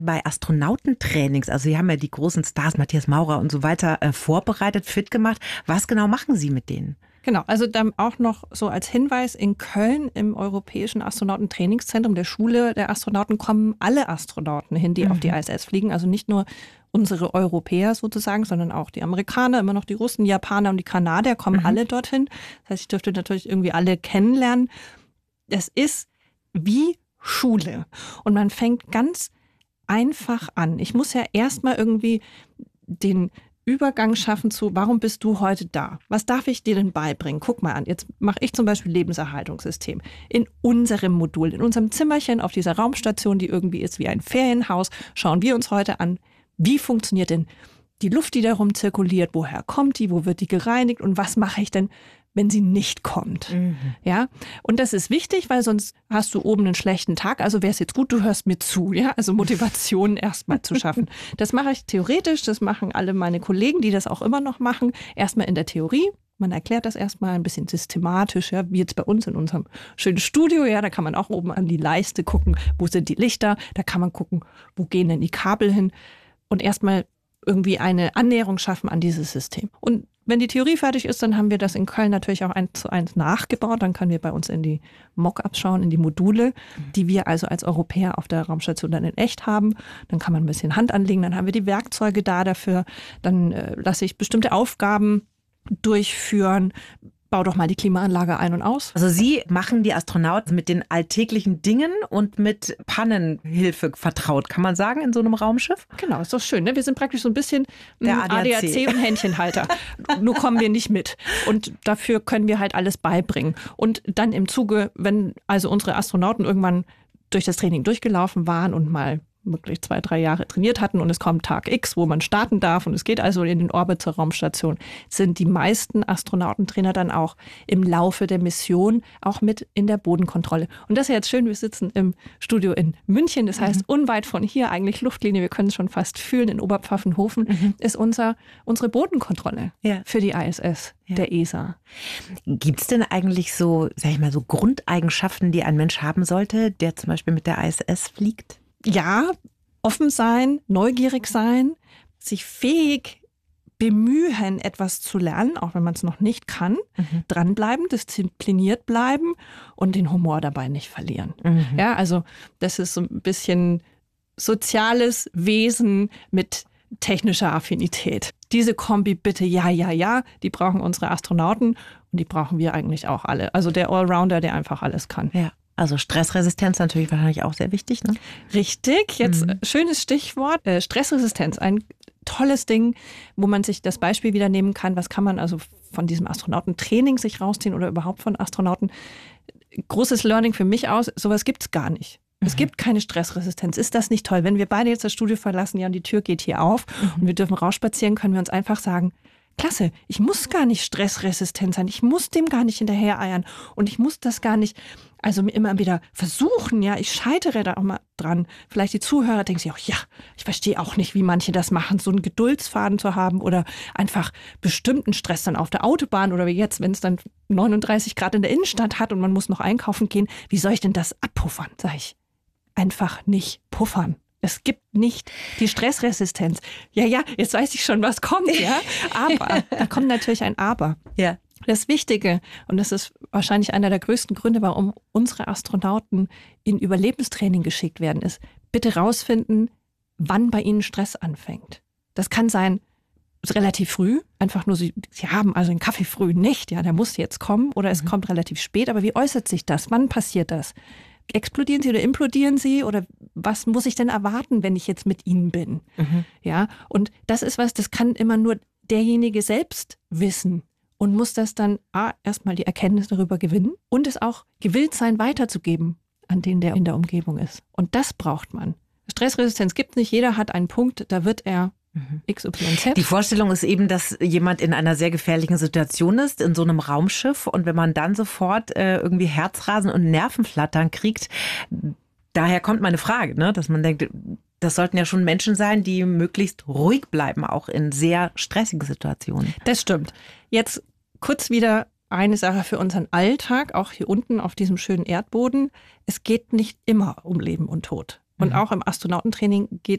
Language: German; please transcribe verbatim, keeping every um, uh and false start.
bei Astronautentrainings, also Sie haben ja die großen Stars, Matthias Maurer und so weiter, äh, vorbereitet, fit gemacht. Was genau machen Sie mit denen? Genau, also dann auch noch so als Hinweis, in Köln im Europäischen Astronautentrainingszentrum der Schule der Astronauten kommen alle Astronauten hin, die mhm. auf die I S S fliegen. Also nicht nur unsere Europäer sozusagen, sondern auch die Amerikaner, immer noch die Russen, die Japaner und die Kanadier kommen mhm. alle dorthin. Das heißt, ich dürfte natürlich irgendwie alle kennenlernen. Es ist wie Schule und man fängt ganz einfach an. Ich muss ja erstmal irgendwie den Übergang schaffen zu, warum bist du heute da? Was darf ich dir denn beibringen? Guck mal an, jetzt mache ich zum Beispiel Lebenserhaltungssystem. In unserem Modul, in unserem Zimmerchen auf dieser Raumstation, die irgendwie ist wie ein Ferienhaus, schauen wir uns heute an, wie funktioniert denn die Luft, die darum zirkuliert, woher kommt die, wo wird die gereinigt und was mache ich denn, wenn sie nicht kommt. Mhm. Ja, und das ist wichtig, weil sonst hast du oben einen schlechten Tag. Also wäre es jetzt gut, du hörst mir zu. Ja, also Motivation erstmal zu schaffen. Das mache ich theoretisch. Das machen alle meine Kollegen, die das auch immer noch machen. Erstmal in der Theorie. Man erklärt das erstmal ein bisschen systematisch, ja, wie jetzt bei uns in unserem schönen Studio. Ja, da kann man auch oben an die Leiste gucken, wo sind die Lichter. Da kann man gucken, wo gehen denn die Kabel hin. Und erstmal irgendwie eine Annäherung schaffen an dieses System. Und wenn die Theorie fertig ist, dann haben wir das in Köln natürlich auch eins zu eins nachgebaut. Dann können wir bei uns in die Mockups schauen, in die Module, die wir also als Europäer auf der Raumstation dann in echt haben. Dann kann man ein bisschen Hand anlegen, dann haben wir die Werkzeuge da dafür. Dann äh, lasse ich bestimmte Aufgaben durchführen. Bau doch mal die Klimaanlage ein und aus. Also Sie machen die Astronauten mit den alltäglichen Dingen und mit Pannenhilfe vertraut, kann man sagen, in so einem Raumschiff? Genau, ist doch schön. Ne? Wir sind praktisch so ein bisschen der A D A C und Händchenhalter. Nur kommen wir nicht mit. Und dafür können wir halt alles beibringen. Und dann im Zuge, wenn also unsere Astronauten irgendwann durch das Training durchgelaufen waren und mal wirklich zwei, drei Jahre trainiert hatten und es kommt Tag X, wo man starten darf und es geht also in den Orbit zur Raumstation, sind die meisten Astronautentrainer dann auch im Laufe der Mission auch mit in der Bodenkontrolle. Und das ist ja jetzt schön, wir sitzen im Studio in München, das heißt mhm. unweit von hier, eigentlich Luftlinie, wir können es schon fast fühlen, in Oberpfaffenhofen mhm. ist unser, unsere Bodenkontrolle ja. für die I S S. Ja. Der E S A. Gibt es denn eigentlich so, sag ich mal, so Grundeigenschaften, die ein Mensch haben sollte, der zum Beispiel mit der I S S fliegt? Ja, offen sein, neugierig sein, sich fähig bemühen, etwas zu lernen, auch wenn man es noch nicht kann, mhm. dranbleiben, diszipliniert bleiben und den Humor dabei nicht verlieren. Mhm. Ja, also das ist so ein bisschen soziales Wesen mit technischer Affinität. Diese Kombi bitte, ja, ja, ja, die brauchen unsere Astronauten und die brauchen wir eigentlich auch alle. Also der Allrounder, der einfach alles kann. Ja. Also Stressresistenz natürlich wahrscheinlich auch sehr wichtig, ne? Richtig, jetzt mhm. schönes Stichwort, äh, Stressresistenz, ein tolles Ding, wo man sich das Beispiel wieder nehmen kann, was kann man also von diesem Astronautentraining sich rausziehen oder überhaupt von Astronauten. Großes Learning für mich aus, sowas gibt's gar nicht. Mhm. Es gibt keine Stressresistenz. Ist das nicht toll? Wenn wir beide jetzt das Studio verlassen, ja, und die Tür geht hier auf mhm. und wir dürfen rausspazieren, können wir uns einfach sagen, klasse, ich muss gar nicht stressresistent sein, ich muss dem gar nicht hinterhereiern und ich muss das gar nicht, also immer wieder versuchen, ja, ich scheitere da auch mal dran. Vielleicht die Zuhörer denken sich auch, ja, ich verstehe auch nicht, wie manche das machen, so einen Geduldsfaden zu haben oder einfach bestimmten Stress dann auf der Autobahn oder wie jetzt, wenn es dann neununddreißig Grad in der Innenstadt hat und man muss noch einkaufen gehen, wie soll ich denn das abpuffern, sag ich. Einfach nicht puffern. Es gibt nicht die Stressresistenz. Ja, ja, jetzt weiß ich schon, was kommt, ja. Aber, da kommt natürlich ein Aber. Ja. Das Wichtige, und das ist wahrscheinlich einer der größten Gründe, warum unsere Astronauten in Überlebenstraining geschickt werden, ist, bitte rausfinden, wann bei ihnen Stress anfängt. Das kann sein, relativ früh, einfach nur, sie, sie haben also einen Kaffee früh nicht, ja, der muss jetzt kommen, oder es mhm. kommt relativ spät, aber wie äußert sich das? Wann passiert das? Explodieren sie oder implodieren sie oder was muss ich denn erwarten, wenn ich jetzt mit ihnen bin? Mhm. Ja, und das ist was, das kann immer nur derjenige selbst wissen und muss das dann a, erstmal die Erkenntnis darüber gewinnen und es auch gewillt sein, weiterzugeben an den, der in der Umgebung ist. Und das braucht man. Stressresistenz gibt es nicht, jeder hat einen Punkt, da wird er X Y Z. Die Vorstellung ist eben, dass jemand in einer sehr gefährlichen Situation ist, in so einem Raumschiff. Und wenn man dann sofort äh, irgendwie Herzrasen und Nervenflattern kriegt, daher kommt meine Frage, ne? Dass man denkt, das sollten ja schon Menschen sein, die möglichst ruhig bleiben, auch in sehr stressigen Situationen. Das stimmt. Jetzt kurz wieder eine Sache für unseren Alltag, auch hier unten auf diesem schönen Erdboden. Es geht nicht immer um Leben und Tod. Und auch im Astronautentraining geht